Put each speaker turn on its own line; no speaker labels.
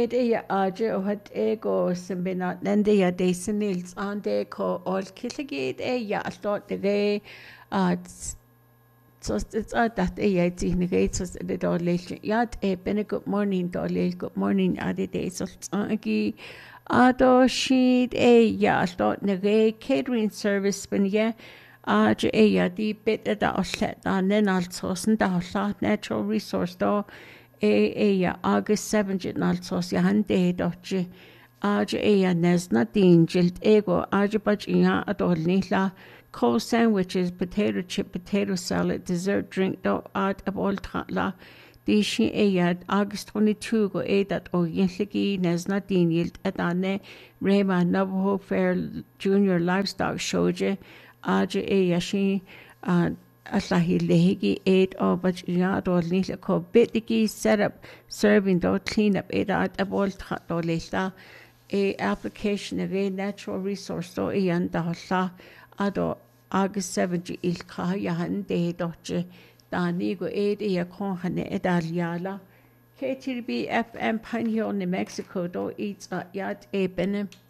ed ya aje o hat ego simbina nende ya desinils ande ko all killigid ya alto de so it's that ya tinigate so the dolation yat bene good morning dolel good morning ade de so agi ado sheet ya alto nege catering service ben ya aje ya di bit da oslet da nen also sen da natural resource do ja August 7th nalsos ja hande doche aja nesna dingilt ego aja bach ja adolnila cold sandwiches potato chip potato salad dessert drink do at abol la dishi August 22 go dat o yinligi nesna dingilt adane Rema Navajo Fair Junior Livestock Showje aja shi Allahi lehigi aid or but yard or little co bitigi set up serving do clean up aid at a ball do lista a application of a natural resource do ian da hla ado August 7 il ka yahan de doche dani go aid a conhane edaliala KTB FM Panyo New Mexico do eats at yard a benem